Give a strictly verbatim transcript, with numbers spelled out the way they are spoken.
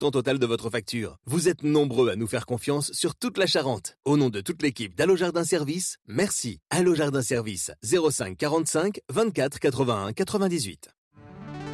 montant total de votre facture. Vous êtes nombreux à nous faire confiance sur toute la Charente. Au nom de toute l'équipe d'Allo Jardin Service, merci. Allo Jardin Service, zéro cinq quarante-cinq vingt-quatre quatre-vingt-un quatre-vingt-dix-huit.